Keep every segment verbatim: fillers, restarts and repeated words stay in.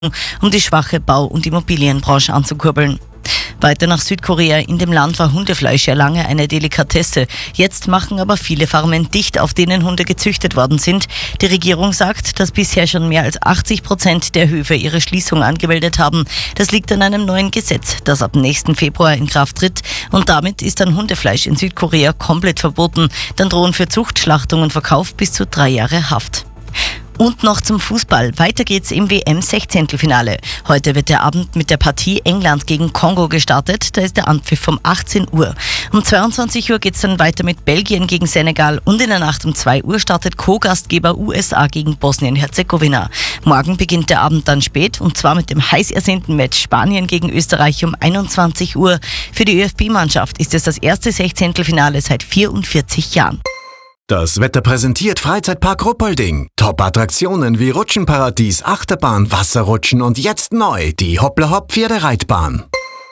um die schwache Bau- und Immobilienbranche anzukurbeln. Weiter nach Südkorea. In dem Land war Hundefleisch ja lange eine Delikatesse. Jetzt machen aber viele Farmen dicht, auf denen Hunde gezüchtet worden sind. Die Regierung sagt, dass bisher schon mehr als achtzig Prozent der Höfe ihre Schließung angemeldet haben. Das liegt an einem neuen Gesetz, das ab nächsten Februar in Kraft tritt. Und damit ist dann Hundefleisch in Südkorea komplett verboten. Dann drohen für Zucht, Schlachtung und Verkauf bis zu drei Jahre Haft. Und noch zum Fußball. Weiter geht's im W M-Sechzehntelfinale. Heute wird der Abend mit der Partie England gegen Kongo gestartet. Da ist der Anpfiff um achtzehn Uhr. Um zweiundzwanzig Uhr geht's dann weiter mit Belgien gegen Senegal und in der Nacht um zwei Uhr startet Co-Gastgeber U S A gegen Bosnien-Herzegowina. Morgen beginnt der Abend dann spät und zwar mit dem heiß ersehnten Match Spanien gegen Österreich um einundzwanzig Uhr. Für die ÖFB-Mannschaft ist es das erste Sechzehntelfinale seit vierundvierzig Jahren. Das Wetter präsentiert Freizeitpark Ruppolding. Top-Attraktionen wie Rutschenparadies, Achterbahn, Wasserrutschen und jetzt neu die Hoppla-Hopp-Pferdereitbahn.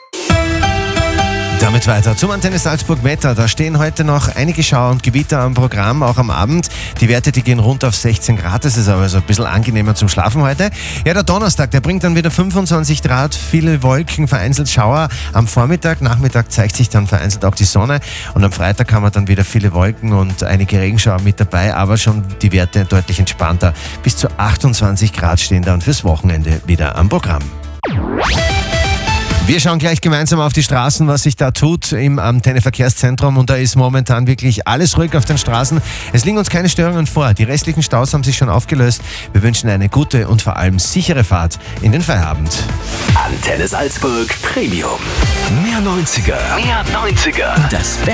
Damit weiter zum Antenne Salzburg Wetter. Da stehen heute noch einige Schauer und Gewitter am Programm, auch am Abend. Die Werte, die gehen runter auf sechzehn Grad. Das ist aber so ein bisschen angenehmer zum Schlafen heute. Ja, der Donnerstag, der bringt dann wieder fünfundzwanzig Grad, viele Wolken, vereinzelt Schauer. Am Vormittag, Nachmittag zeigt sich dann vereinzelt auch die Sonne. Und am Freitag haben wir dann wieder viele Wolken und einige Regenschauer mit dabei, aber schon die Werte deutlich entspannter. Bis zu achtundzwanzig Grad stehen dann fürs Wochenende wieder am Programm. Wir schauen gleich gemeinsam auf die Straßen, was sich da tut im Antenne Verkehrszentrum, und da ist momentan wirklich alles ruhig auf den Straßen. Es liegen uns keine Störungen vor. Die restlichen Staus haben sich schon aufgelöst. Wir wünschen eine gute und vor allem sichere Fahrt in den Feierabend. Antenne Salzburg Premium. Mehr neunziger. Mehr neunziger. Das